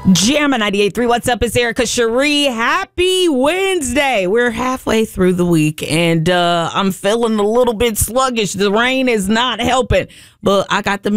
Jammin' 98.3. What's up? It's Erica Cherie. Happy Wednesday. We're halfway through the week, and I'm feeling a little bit sluggish. The rain is not helping, but I got the